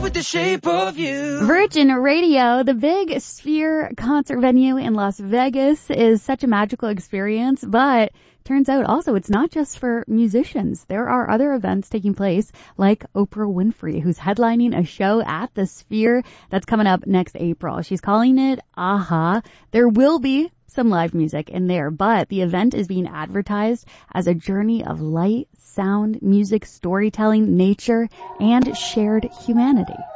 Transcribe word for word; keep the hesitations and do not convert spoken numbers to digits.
with the shape of you. Virgin Radio, the big Sphere concert venue in Las Vegas, is such a magical experience, but turns out also it's not just for musicians. There are other events taking place, like Oprah Winfrey, who's headlining a show at the Sphere that's coming up next April. She's calling it Aha. There will be some live music in there, but the event is being advertised as a journey of light, sound, music, storytelling, nature, and shared humanity.